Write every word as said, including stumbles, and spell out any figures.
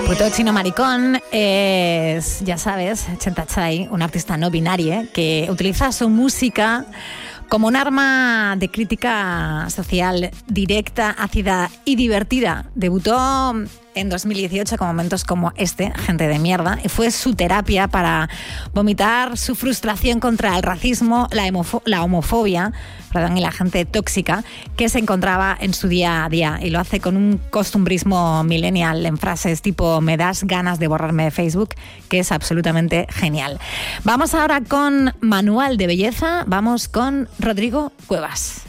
Puto Chino Maricón es, ya sabes, Chentachai, un artista no binario que utiliza su música como un arma de crítica social directa, ácida y divertida. Debutó en dos mil dieciocho con momentos como este, Gente de Mierda, y fue su terapia para vomitar su frustración contra el racismo, la, homofo- la homofobia perdón, y la gente tóxica que se encontraba en su día a día. Y lo hace con un costumbrismo millennial en frases tipo "me das ganas de borrarme de Facebook", que es absolutamente genial. Vamos ahora con Manual de Belleza, vamos con Rodrigo Cuevas.